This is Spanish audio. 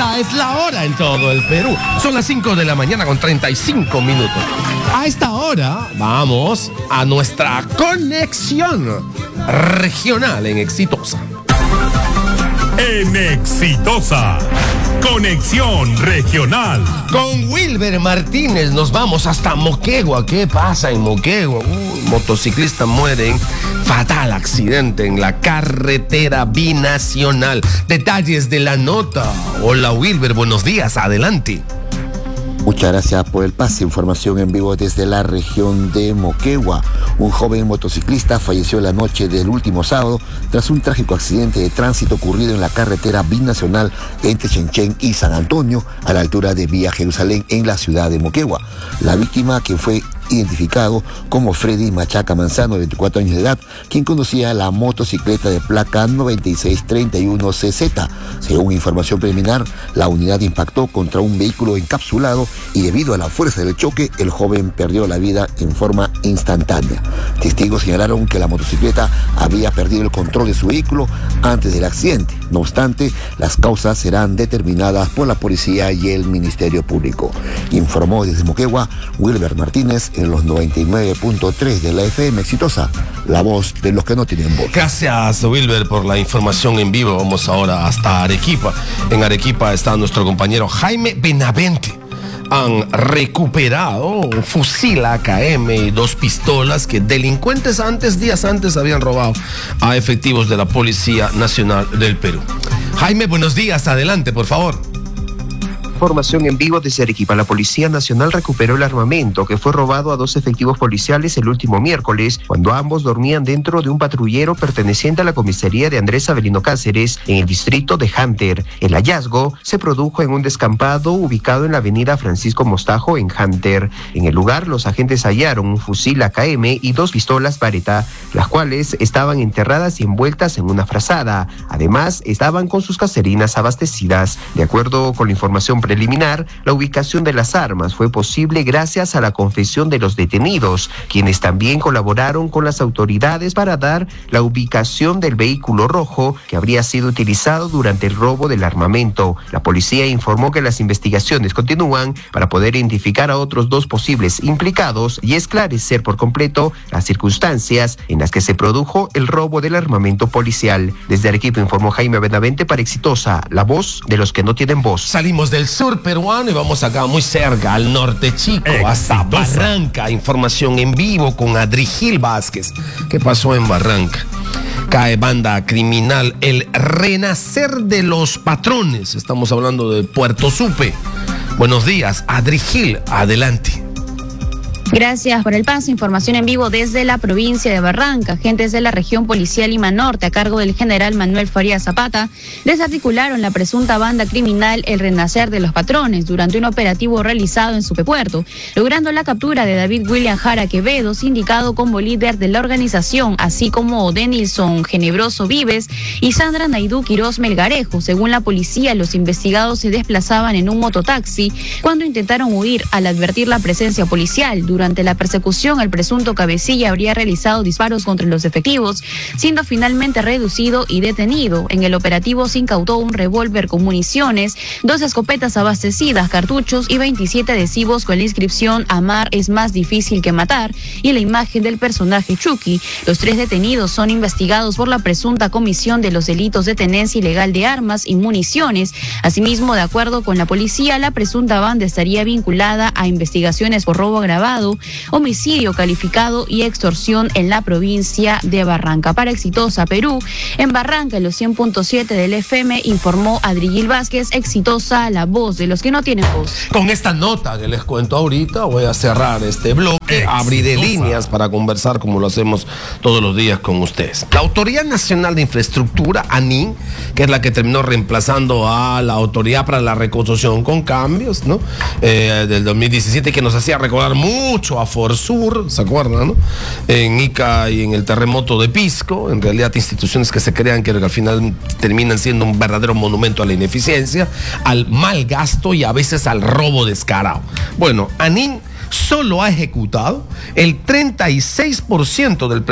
Esta es la hora en todo el Perú. Son las 5 de la mañana con 35 minutos. A esta hora vamos a nuestra conexión regional en Exitosa. En Exitosa, conexión regional. Con Wilber Martínez nos vamos hasta Moquegua. ¿Qué pasa en Moquegua? Motociclista muere en fatal accidente en la carretera binacional. Detalles de la nota. Hola Wilber, buenos días, adelante. Muchas gracias por el pase. Información en vivo desde la región de Moquegua. Un joven motociclista falleció la noche del último sábado tras un trágico accidente de tránsito ocurrido en la carretera binacional entre Chenchen y San Antonio, a la altura de Vía Jerusalén, en la ciudad de Moquegua. La víctima, quien fue identificado como Freddy Machaca Manzano, de 24 años de edad, quien conducía la motocicleta de placa 9631CZ. Según información preliminar, la unidad impactó contra un vehículo encapsulado y debido a la fuerza del choque, el joven perdió la vida en forma instantánea. Testigos señalaron que la motocicleta había perdido el control de su vehículo antes del accidente. No obstante, las causas serán determinadas por la policía y el Ministerio Público. Informó desde Moquegua Wilber Martínez en los 99.3 de la FM Exitosa, la voz de los que no tienen voz. Gracias Wilber por la información en vivo. Vamos ahora hasta Arequipa. En Arequipa está nuestro compañero Jaime Benavente. Han recuperado un fusil AKM y 2 pistolas que delincuentes días antes habían robado a efectivos de la Policía Nacional del Perú. Jaime, buenos días, adelante, por favor. Información en vivo desde Arequipa. La Policía Nacional recuperó el armamento que fue robado a 2 efectivos policiales el último miércoles, cuando ambos dormían dentro de un patrullero perteneciente a la comisaría de Andrés Avelino Cáceres, en el distrito de Hunter. El hallazgo se produjo en un descampado ubicado en la avenida Francisco Mostajo, en Hunter. En el lugar, los agentes hallaron un fusil AKM y 2 pistolas Baretta, las cuales estaban enterradas y envueltas en una frazada. Además, estaban con sus caserinas abastecidas. De acuerdo con la información preliminar, la ubicación de las armas fue posible gracias a la confesión de los detenidos, quienes también colaboraron con las autoridades para dar la ubicación del vehículo rojo que habría sido utilizado durante el robo del armamento. La policía informó que las investigaciones continúan para poder identificar a otros 2 posibles implicados y esclarecer por completo las circunstancias en las que se produjo el robo del armamento policial. Desde Arequipa informó Jaime Benavente para Exitosa, la voz de los que no tienen voz. Salimos del sur peruano y vamos acá muy cerca, al norte chico, hasta Barranca. Información en vivo con Adrigil Vázquez. ¿Qué pasó en Barranca? Cae banda criminal, el renacer de los patrones. Estamos hablando de Puerto Supe. Buenos días, Adrigil, adelante. Gracias por el paso. Información en vivo desde la provincia de Barranca. Agentes de la región policial Lima Norte, a cargo del general Manuel Farías Zapata, desarticularon la presunta banda criminal El Renacer de los Patrones durante un operativo realizado en Supepuerto, logrando la captura de David William Jara Quevedo, sindicado como líder de la organización, así como Denilson Genebroso Vives y Sandra Naidú Quiroz Melgarejo. Según la policía, los investigados se desplazaban en un mototaxi cuando intentaron huir al advertir la presencia policial. Durante la persecución, el presunto cabecilla habría realizado disparos contra los efectivos, siendo finalmente reducido y detenido. En el operativo se incautó un revólver con municiones, 2 escopetas abastecidas, cartuchos y 27 adhesivos con la inscripción "Amar es más difícil que matar" y la imagen del personaje Chucky. Los 3 detenidos son investigados por la presunta comisión de los delitos de tenencia ilegal de armas y municiones. Asimismo, de acuerdo con la policía, la presunta banda estaría vinculada a investigaciones por robo agravado, homicidio calificado y extorsión en la provincia de Barranca. Para Exitosa Perú, en Barranca, en los 100.7 del FM, informó Adrigil Vázquez. Exitosa, la voz de los que no tienen voz. Con esta nota que les cuento ahorita, voy a cerrar este bloque. Abriré líneas para conversar como lo hacemos todos los días con ustedes. La Autoridad Nacional de Infraestructura, ANIN, que es la que terminó reemplazando a la Autoridad para la Reconstrucción con Cambios, ¿no? Del 2017, que nos hacía recordar mucho a Forsur, ¿se acuerdan, no? En Ica y en el terremoto de Pisco, en realidad instituciones que se crean que al final terminan siendo un verdadero monumento a la ineficiencia, al mal gasto y a veces al robo descarado. Bueno, ANIN solo ha ejecutado el 36% del